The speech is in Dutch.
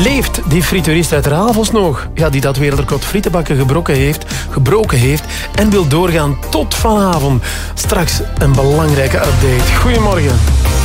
Leeft die frituurist uit Ravels nog? Ja, die dat wereldrecord frietenbakken gebroken heeft en wil doorgaan tot vanavond. Straks een belangrijke update. Goedemorgen.